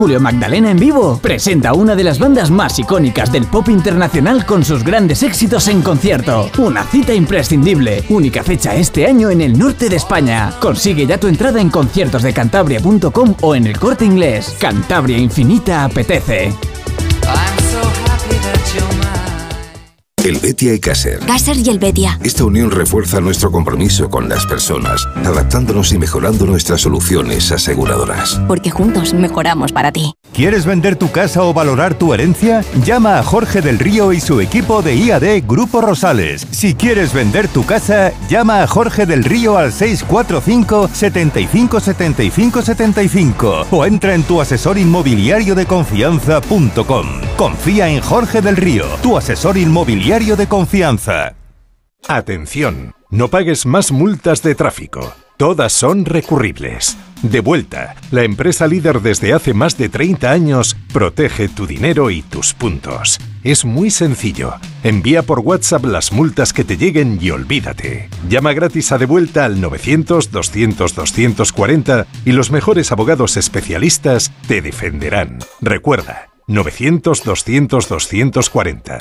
Julio Magdalena en vivo presenta una de las bandas más icónicas del pop internacional con sus grandes éxitos en concierto. Una cita imprescindible, única fecha este año en el norte de España. Consigue ya tu entrada en conciertosdecantabria.com o en El Corte Inglés. Cantabria Infinita apetece. Helvetia y Caser. Caser y Helvetia. Esta unión refuerza nuestro compromiso con las personas, adaptándonos y mejorando nuestras soluciones aseguradoras. Porque juntos mejoramos para ti. ¿Quieres vender tu casa o valorar tu herencia? Llama a Jorge del Río y su equipo de IAD Grupo Rosales. Si quieres vender tu casa, llama a Jorge del Río al 645 75 75 75 o entra en tuasesorinmobiliariodeconfianza.com. Confía en Jorge del Río, tu asesor inmobiliario de confianza. Atención, no pagues más multas de tráfico. Todas son recurribles. Devuelta, la empresa líder desde hace más de 30 años, protege tu dinero y tus puntos. Es muy sencillo. Envía por WhatsApp las multas que te lleguen y olvídate. Llama gratis a Devuelta al 900-200-240 y los mejores abogados especialistas te defenderán. Recuerda, 900-200-240,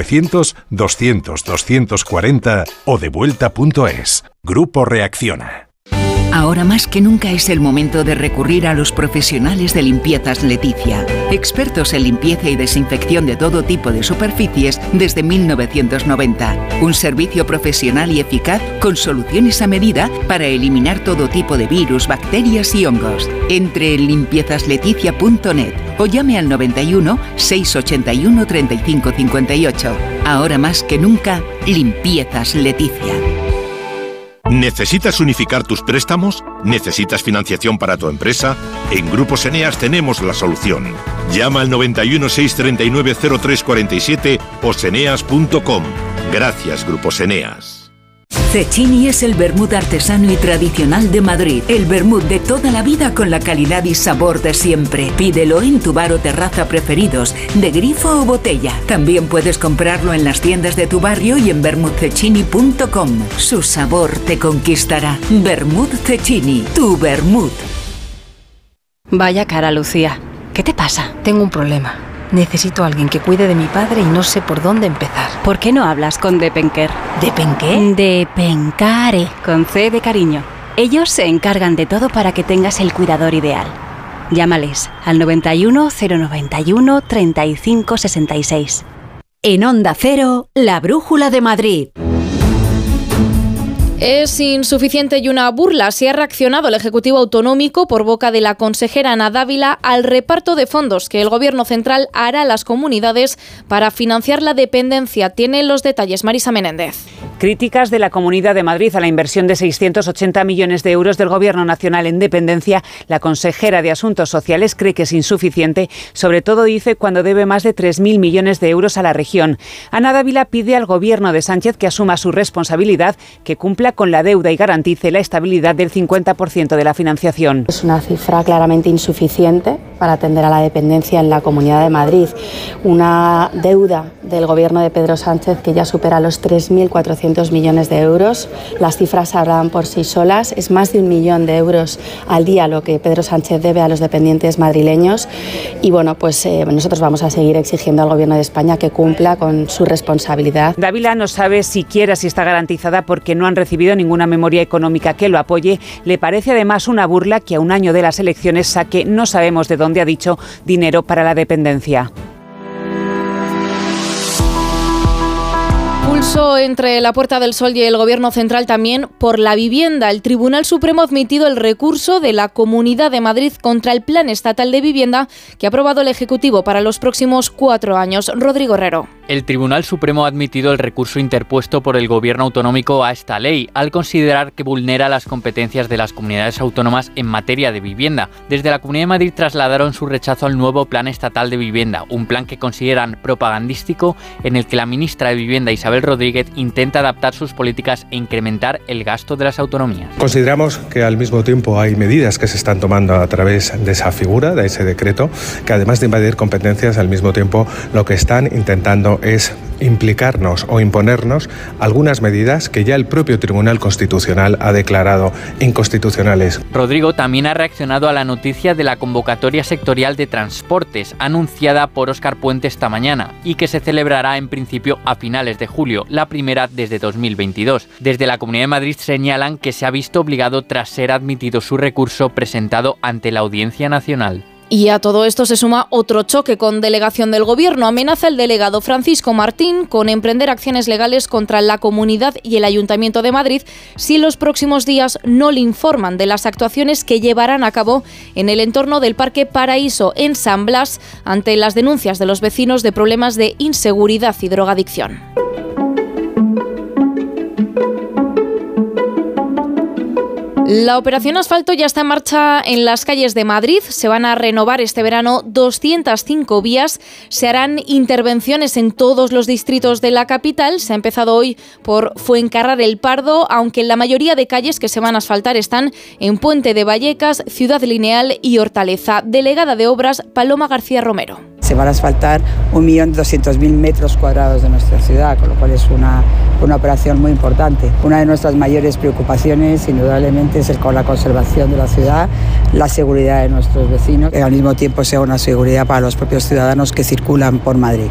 900-200-240 o devuelta.es. Grupo Reacciona. Ahora más que nunca es el momento de recurrir a los profesionales de Limpiezas Leticia, expertos en limpieza y desinfección de todo tipo de superficies desde 1990. Un servicio profesional y eficaz con soluciones a medida para eliminar todo tipo de virus, bacterias y hongos. Entre en limpiezasLeticia.net o llame al 91 681 35 58. Ahora más que nunca, Limpiezas Leticia. ¿Necesitas unificar tus préstamos? ¿Necesitas financiación para tu empresa? En Grupos Eneas tenemos la solución. Llama al 91 639 0347 o seneas.com. Gracias, Grupos Eneas. Cecchini es el vermut artesano y tradicional de Madrid. El vermut de toda la vida con la calidad y sabor de siempre. Pídelo en tu bar o terraza preferidos, de grifo o botella. También puedes comprarlo en las tiendas de tu barrio y en vermutcecchini.com. Su sabor te conquistará. Vermut Cecchini, tu vermut. Vaya cara, Lucía. ¿Qué te pasa? Tengo un problema. Necesito a alguien que cuide de mi padre y no sé por dónde empezar. ¿Por qué no hablas con Depenker? ¿Depenqué? Depencare, con C de cariño. Ellos se encargan de todo para que tengas el cuidador ideal. Llámales al 91 091 35 66. En Onda Cero, la brújula de Madrid. Es insuficiente y una burla. Se ha reaccionado el Ejecutivo Autonómico por boca de la consejera Ana Dávila al reparto de fondos que el Gobierno central hará a las comunidades para financiar la dependencia. Tiene los detalles Marisa Menéndez. Críticas de la Comunidad de Madrid a la inversión de 680 millones de euros del Gobierno nacional en dependencia. La consejera de Asuntos Sociales cree que es insuficiente, sobre todo dice cuando debe más de 3.000 millones de euros a la región. Ana Dávila pide al Gobierno de Sánchez que asuma su responsabilidad, que cumpla con la deuda y garantice la estabilidad del 50% de la financiación. Es una cifra claramente insuficiente para atender a la dependencia en la Comunidad de Madrid. Una deuda del Gobierno de Pedro Sánchez que ya supera los 3.400 millones de euros. Las cifras hablan por sí solas. Es más de 1 millón de euros al día lo que Pedro Sánchez debe a los dependientes madrileños. Y bueno, pues nosotros vamos a seguir exigiendo al Gobierno de España que cumpla con su responsabilidad. Dávila no sabe siquiera si está garantizada porque no han recibido ninguna memoria económica que lo apoye. Le parece además una burla que a un año de las elecciones saque, no sabemos de dónde ha dicho, dinero para la dependencia. Pulso entre la Puerta del Sol y el Gobierno central también por la vivienda. El Tribunal Supremo ha admitido el recurso de la Comunidad de Madrid contra el Plan Estatal de Vivienda que ha aprobado el Ejecutivo para los próximos 4 años. Rodrigo Herrero. El Tribunal Supremo ha admitido el recurso interpuesto por el Gobierno autonómico a esta ley, al considerar que vulnera las competencias de las comunidades autónomas en materia de vivienda. Desde la Comunidad de Madrid trasladaron su rechazo al nuevo Plan Estatal de Vivienda, un plan que consideran propagandístico en el que la ministra de Vivienda, Isabel Rodríguez, intenta adaptar sus políticas e incrementar el gasto de las autonomías. Consideramos que al mismo tiempo hay medidas que se están tomando a través de esa figura, de ese decreto, que además de invadir competencias, al mismo tiempo lo que están intentando gobierno es implicarnos o imponernos algunas medidas que ya el propio Tribunal Constitucional ha declarado inconstitucionales. Rodrigo también ha reaccionado a la noticia de la convocatoria sectorial de transportes anunciada por Óscar Puente esta mañana y que se celebrará en principio a finales de julio, la primera desde 2022. Desde la Comunidad de Madrid señalan que se ha visto obligado tras ser admitido su recurso presentado ante la Audiencia Nacional. Y a todo esto se suma otro choque con delegación del Gobierno. Amenaza el delegado Francisco Martín con emprender acciones legales contra la Comunidad y el Ayuntamiento de Madrid si en los próximos días no le informan de las actuaciones que llevarán a cabo en el entorno del Parque Paraíso en San Blas ante las denuncias de los vecinos de problemas de inseguridad y drogadicción. La operación asfalto ya está en marcha en las calles de Madrid. Se van a renovar este verano 205 vías. Se harán intervenciones en todos los distritos de la capital. Se ha empezado hoy por Fuencarral el Pardo, aunque la mayoría de calles que se van a asfaltar están en Puente de Vallecas, Ciudad Lineal y Hortaleza. Delegada de Obras, Paloma García Romero. Se van a asfaltar 1.200.000 metros cuadrados de nuestra ciudad, con lo cual es una operación muy importante. Una de nuestras mayores preocupaciones, indudablemente, es con la conservación de la ciudad, la seguridad de nuestros vecinos, y al mismo tiempo sea una seguridad para los propios ciudadanos que circulan por Madrid.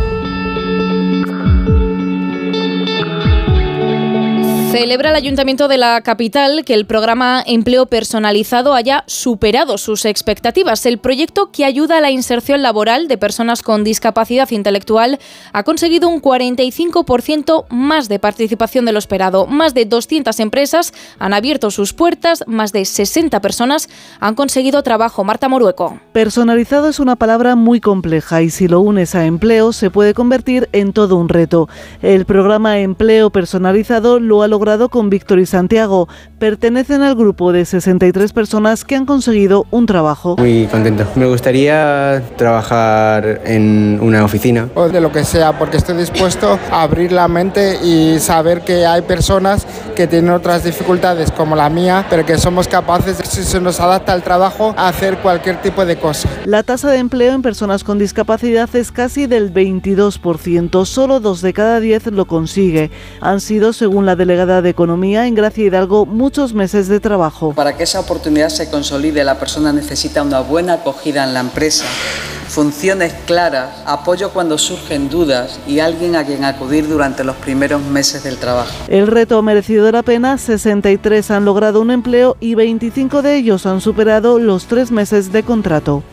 Celebra el Ayuntamiento de la capital que el programa Empleo Personalizado haya superado sus expectativas. El proyecto que ayuda a la inserción laboral de personas con discapacidad intelectual ha conseguido un 45% más de participación de lo esperado. Más de 200 empresas han abierto sus puertas, más de 60 personas han conseguido trabajo. Marta Morueco. Personalizado es una palabra muy compleja y si lo unes a empleo se puede convertir en todo un reto. El programa Empleo Personalizado lo ha logrado con Víctor y Santiago. Pertenecen al grupo de 63 personas que han conseguido un trabajo. Muy contento. Me gustaría trabajar en una oficina. O de lo que sea, porque estoy dispuesto a abrir la mente y saber que hay personas que tienen otras dificultades como la mía, pero que somos capaces, si se nos adapta el trabajo, a hacer cualquier tipo de cosa. La tasa de empleo en personas con discapacidad es casi del 22%. Solo 2 de cada 10 lo consigue. Han sido, según la delegada de Economía en Gracia Hidalgo, muchos meses de trabajo. Para que esa oportunidad se consolide, la persona necesita una buena acogida en la empresa, funciones claras, apoyo cuando surgen dudas y alguien a quien acudir durante los primeros meses del trabajo. El reto ha merecido la pena. 63 han logrado un empleo y 25 de ellos han superado los 3 meses de contrato.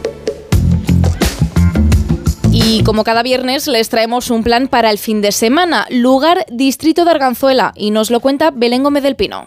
Y como cada viernes les traemos un plan para el fin de semana. Lugar, distrito de Arganzuela, y nos lo cuenta Belén Gómez del Pino.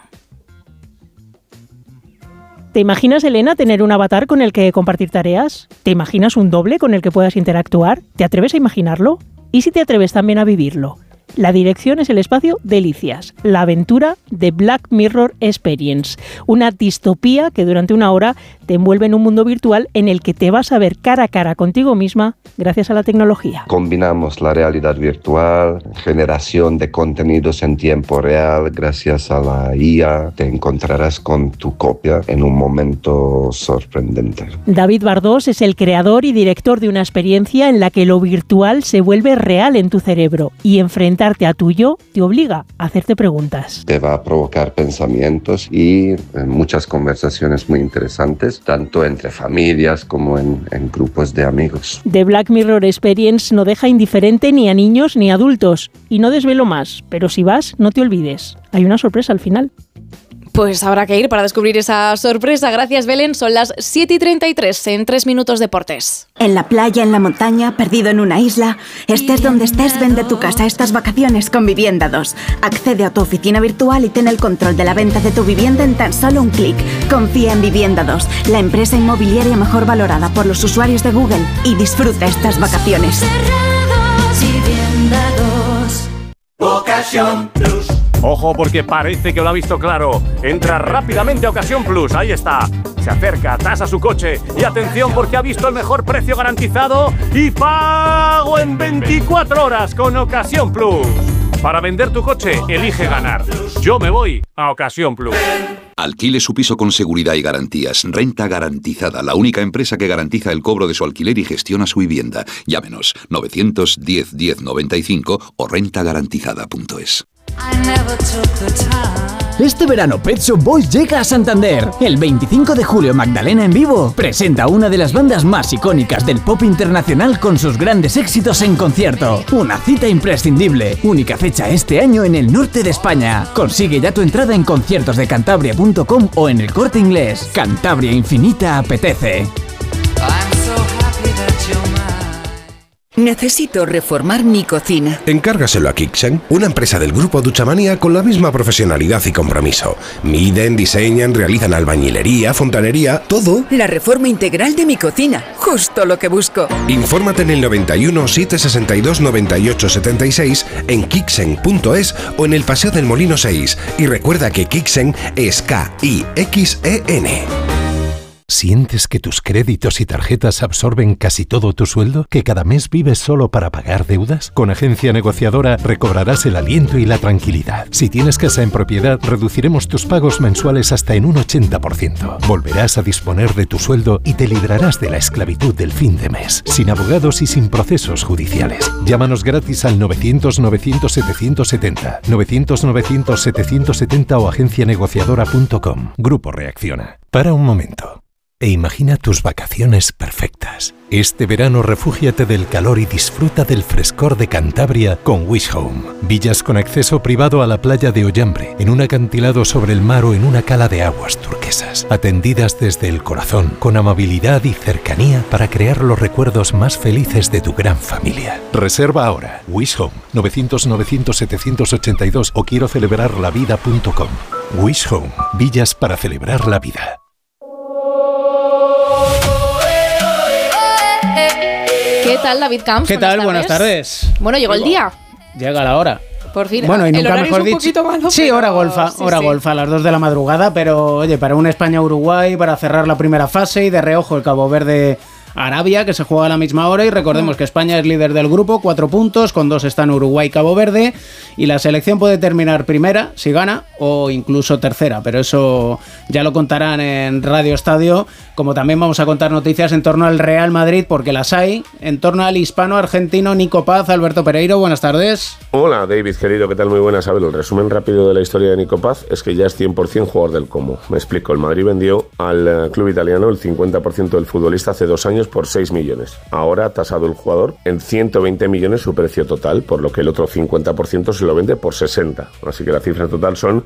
¿Te imaginas, Elena, tener un avatar con el que compartir tareas? ¿Te imaginas un doble con el que puedas interactuar? ¿Te atreves a imaginarlo? ¿Y si te atreves también a vivirlo? La dirección es el espacio Delicias, la aventura de Black Mirror Experience, una distopía que durante una hora te envuelve en un mundo virtual en el que te vas a ver cara a cara contigo misma gracias a la tecnología. Combinamos la realidad virtual, generación de contenidos en tiempo real, gracias a la IA te encontrarás con tu copia en un momento sorprendente. David Bardós es el creador y director de una experiencia en la que lo virtual se vuelve real en tu cerebro y enfrentarte a tu yo te obliga a hacerte preguntas. Te va a provocar pensamientos y muchas conversaciones muy interesantes, tanto entre familias como en grupos de amigos. The Black Mirror Experience no deja indiferente ni a niños ni a adultos. Y no desvelo más, pero si vas, no te olvides. Hay una sorpresa al final. Pues habrá que ir para descubrir esa sorpresa. Gracias, Belén. Son las 7:33 en 3 minutos deportes. En la playa, en la montaña, perdido en una isla, estés donde estés, vende tu casa estas vacaciones con Vivienda 2. Accede a tu oficina virtual y ten el control de la venta de tu vivienda en tan solo un clic. Confía en Vivienda 2, la empresa inmobiliaria mejor valorada por los usuarios de Google, y disfruta estas vacaciones. Vivienda 2. Ocasión Plus. Ojo, porque parece que lo ha visto claro. Entra rápidamente a Ocasión Plus, ahí está. Se acerca, tasa su coche y atención porque ha visto el mejor precio garantizado y pago en 24 horas con Ocasión Plus. Para vender tu coche, elige ganar. Yo me voy a Ocasión Plus. Alquile su piso con seguridad y garantías. Renta Garantizada, la única empresa que garantiza el cobro de su alquiler y gestiona su vivienda. Llámenos 910 10 95 o rentagarantizada.es. Este verano Pet Shop Boys llega a Santander. El 25 de julio Magdalena en vivo presenta a una de las bandas más icónicas del pop internacional con sus grandes éxitos en concierto. Una cita imprescindible. Única fecha este año en el norte de España. Consigue ya tu entrada en conciertosdecantabria.com o en El Corte Inglés. Cantabria Infinita apetece. Necesito reformar mi cocina. Encárgaselo a Kixen, una empresa del grupo Duchamanía con la misma profesionalidad y compromiso. Miden, diseñan, realizan albañilería, fontanería, todo. La reforma integral de mi cocina, justo lo que busco. Infórmate en el 91 762 98 76 en kixen.es o en el Paseo del Molino 6. Y recuerda que Kixen es K-I-X-E-N. ¿Sientes que tus créditos y tarjetas absorben casi todo tu sueldo? ¿Que cada mes vives solo para pagar deudas? Con Agencia Negociadora recobrarás el aliento y la tranquilidad. Si tienes casa en propiedad, reduciremos tus pagos mensuales hasta en un 80%. Volverás a disponer de tu sueldo y te librarás de la esclavitud del fin de mes, sin abogados y sin procesos judiciales. Llámanos gratis al 900-900-770, 900-900-770 o agencianegociadora.com. Grupo Reacciona. Para un momento e imagina tus vacaciones perfectas. Este verano refúgiate del calor y disfruta del frescor de Cantabria con Wish Home. Villas con acceso privado a la playa de Ollambre, en un acantilado sobre el mar o en una cala de aguas turquesas. Atendidas desde el corazón, con amabilidad y cercanía para crear los recuerdos más felices de tu gran familia. Reserva ahora. Wish Home, 900-900-782 o quiero celebrarlavida.com. Wish Home, villas para celebrar la vida. ¿Qué tal, David Camps? ¿Qué tal? Buenas tardes. Bueno, llegó el día. Llega la hora. Por fin. Bueno, y nunca mejor dicho. Poquito malo, sí, hora golfa, golfa a las 2 de la madrugada, pero oye, para un España-Uruguay, para cerrar la primera fase y de reojo el Cabo Verde Arabia, que se juega a la misma hora, y recordemos que España es líder del grupo, 4 puntos, con 2 están Uruguay y Cabo Verde, y la selección puede terminar primera si gana o incluso tercera, pero eso ya lo contarán en Radio Estadio, como también vamos a contar noticias en torno al Real Madrid, porque las hay, en torno al hispano-argentino Nico Paz. Alberto Pereiro, buenas tardes. Hola David, querido, ¿qué tal? Muy buenas. A ver, el resumen rápido de la historia de Nico Paz es que ya es 100% jugador del Como. Me explico, el Madrid vendió al club italiano el 50% del futbolista hace 2 años por 6 millones. Ahora ha tasado el jugador en 120 millones su precio total, por lo que el otro 50% se lo vende por 60. Así que la cifra total son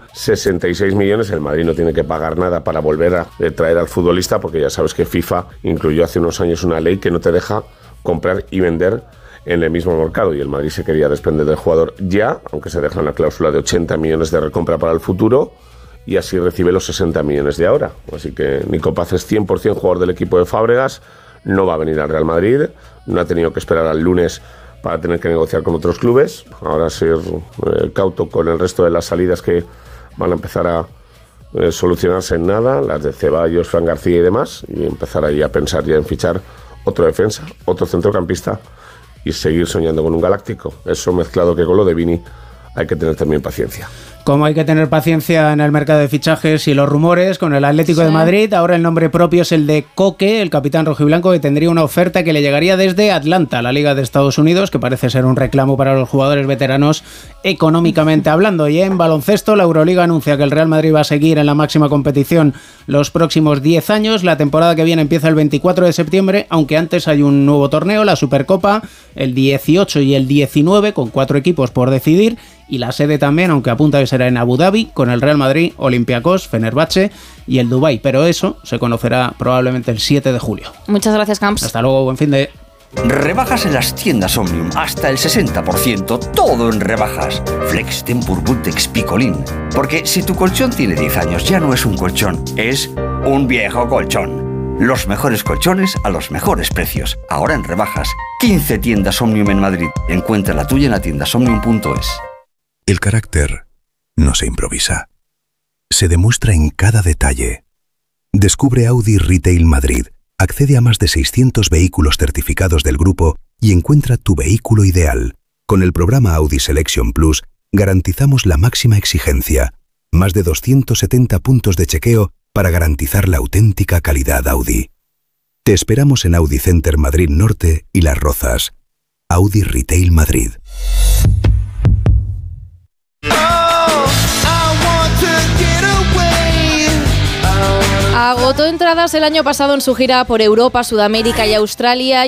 66 millones. El Madrid no tiene que pagar nada para volver a traer al futbolista, porque ya sabes que FIFA incluyó hace unos años una ley que no te deja comprar y vender en el mismo mercado, y el Madrid se quería desprender del jugador ya, aunque se deja una cláusula de 80 millones de recompra para el futuro, y así recibe los 60 millones de ahora. Así que Nico Paz es 100% jugador del equipo de Fábregas, no va a venir al Real Madrid, no ha tenido que esperar al lunes para tener que negociar con otros clubes. Ahora ser cauto con el resto de las salidas que van a empezar a solucionarse en nada, las de Ceballos, Fran García y demás, y empezar ahí a pensar ya en fichar otro defensa, otro centrocampista y seguir soñando con un galáctico. Eso mezclado que con lo de Vini hay que tener también paciencia. Como hay que tener paciencia en el mercado de fichajes y los rumores con el Atlético de Madrid, ahora el nombre propio es el de Coque, el capitán rojiblanco, que tendría una oferta que le llegaría desde Atlanta, la Liga de Estados Unidos, que parece ser un reclamo para los jugadores veteranos económicamente hablando. Y en baloncesto, la Euroliga anuncia que el Real Madrid va a seguir en la máxima competición los próximos 10 años. La temporada que viene empieza el 24 de septiembre, aunque antes hay un nuevo torneo, la Supercopa, el 18 y el 19, con 4 equipos por decidir. Y la sede también, aunque apunta que será en Abu Dhabi, con el Real Madrid, Olympiacos, Fenerbahce y el Dubái. Pero eso se conocerá probablemente el 7 de julio. Muchas gracias, Camps. Hasta luego, buen fin de... Rebajas en las tiendas Omnium, hasta el 60%, todo en rebajas. Flex Tempur Bultex Picolín. Porque si tu colchón tiene 10 años, ya no es un colchón, es un viejo colchón. Los mejores colchones a los mejores precios. Ahora en rebajas. 15 tiendas Omnium en Madrid. Encuentra la tuya en la tiendasomnium.es. El carácter no se improvisa. Se demuestra en cada detalle. Descubre Audi Retail Madrid. Accede a más de 600 vehículos certificados del grupo y encuentra tu vehículo ideal. Con el programa Audi Selection Plus garantizamos la máxima exigencia, Más de 270 puntos de chequeo para garantizar la auténtica calidad Audi. Te esperamos en Audi Center Madrid Norte y Las Rozas. Audi Retail Madrid. Agotó entradas el año pasado en su gira por Europa, Sudamérica y Australia